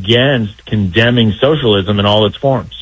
against condemning socialism in all its forms.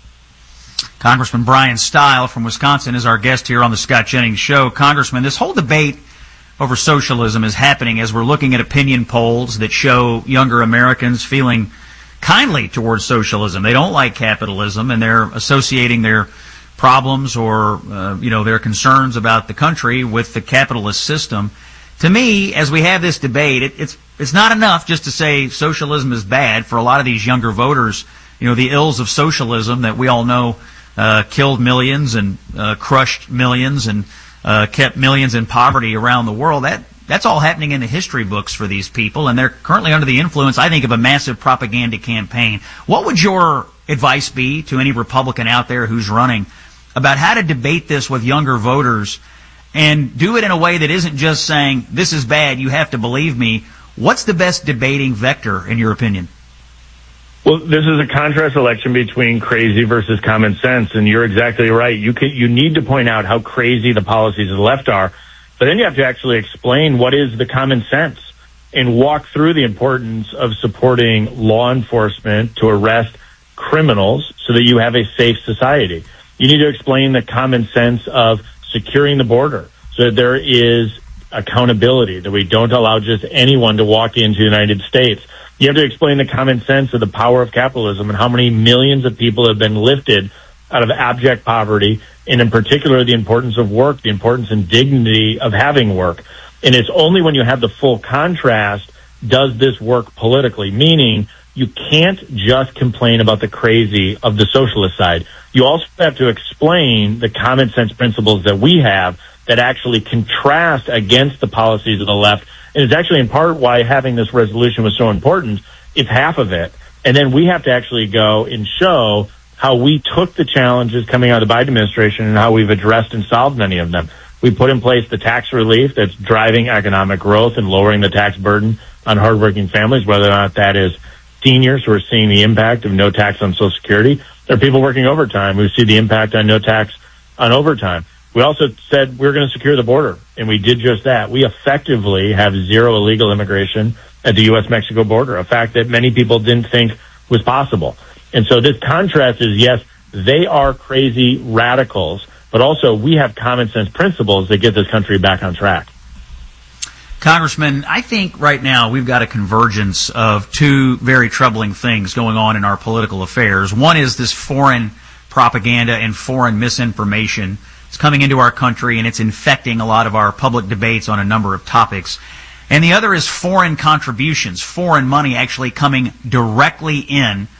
Congressman Brian Stile from Wisconsin is our guest here on the Scott Jennings Show. Congressman, this whole debate over socialism is happening as we're looking at opinion polls that show younger Americans feeling kindly towards socialism. They don't like capitalism, and they're associating their problems or their concerns about the country with the capitalist system. To me, as we have this debate, it's not enough just to say socialism is bad. For a lot of these younger voters, the ills of socialism that we all know killed millions and crushed millions and kept millions in poverty around the world. That's all happening in the history books for these people, and they're currently under the influence, I think, of a massive propaganda campaign. What would your advice be to any Republican out there who's running about how to debate this with younger voters and do it in a way that isn't just saying, this is bad, you have to believe me? What's the best debating vector, in your opinion? Well, this is a contrast election between crazy versus common sense, and you're exactly right. You need to point out how crazy the policies of the left are, but then you have to actually explain what is the common sense and walk through the importance of supporting law enforcement to arrest criminals so that you have a safe society. You need to explain the common sense of securing the border so that there is accountability, that we don't allow just anyone to walk into the United States. You have to explain the common sense of the power of capitalism and how many millions of people have been lifted out of abject poverty, and in particular, the importance of work, the importance and dignity of having work. And it's only when you have the full contrast does this work politically, meaning you can't just complain about the crazy of the socialist side. You also have to explain the common sense principles that we have that actually contrast against the policies of the left. And it's actually in part why having this resolution was so important. It's half of it. And then we have to actually go and show how we took the challenges coming out of the Biden administration and how we've addressed and solved many of them. We put in place the tax relief that's driving economic growth and lowering the tax burden on hardworking families, whether or not that is seniors who are seeing the impact of no tax on Social Security. There are people working overtime who see the impact on no tax on overtime. We also said we're going to secure the border, and we did just that. We effectively have zero illegal immigration at the U.S.-Mexico border, a fact that many people didn't think was possible. And so this contrast is, yes, they are crazy radicals, but also we have common sense principles that get this country back on track. Congressman, I think right now we've got a convergence of two very troubling things going on in our political affairs. One is this foreign propaganda and foreign misinformation. It's coming into our country, and it's infecting a lot of our public debates on a number of topics. And the other is foreign contributions, foreign money actually coming directly in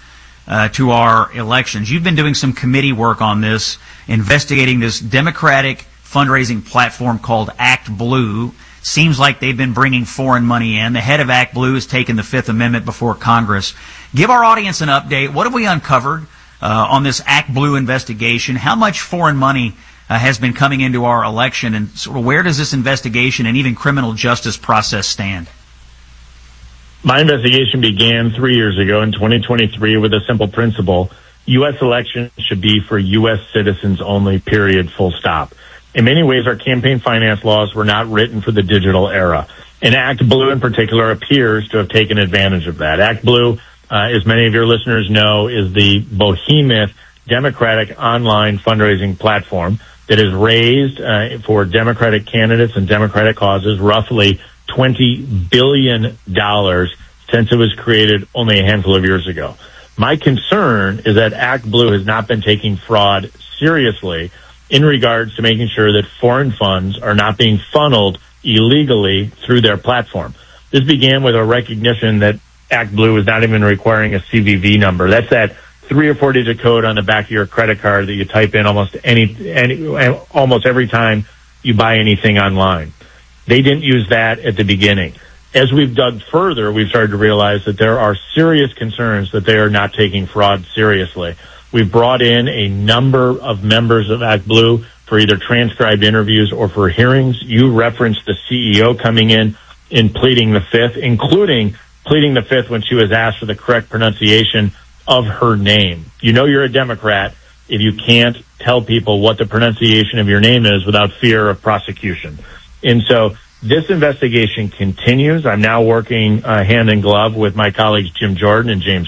to our elections. You've been doing some committee work on this, investigating this Democratic fundraising platform called Act Blue. Seems like they've been bringing foreign money in. The head of Act Blue has taken the Fifth Amendment before Congress. Give our audience an update. What have we uncovered on this Act Blue investigation? How much foreign money has been coming into our election, and sort of where does this investigation and even criminal justice process stand? My investigation began 3 years ago in 2023 with a simple principle. U.S. elections should be for U.S. citizens only, period, full stop. In many ways, our campaign finance laws were not written for the digital era. And Act Blue in particular appears to have taken advantage of that. Act Blue, as many of your listeners know, is the behemoth Democratic online fundraising platform that has raised for Democratic candidates and Democratic causes roughly $20 billion since it was created only a handful of years ago. My concern is that Act Blue has not been taking fraud seriously in regards to making sure that foreign funds are not being funneled illegally through their platform. This began with a recognition that Act Blue is not even requiring a CVV number. That's that 3 or 4 digit code on the back of your credit card that you type in almost every time you buy anything online. They didn't use that at the beginning. As we've dug further, we've started to realize that there are serious concerns that they are not taking fraud seriously. We've brought in a number of members of Act Blue for either transcribed interviews or for hearings. You referenced the CEO coming in pleading the fifth, including pleading the fifth when she was asked for the correct pronunciation of her name. You know you're a Democrat if you can't tell people what the pronunciation of your name is without fear of prosecution. And so this investigation continues. I'm now working hand in glove with my colleagues Jim Jordan and James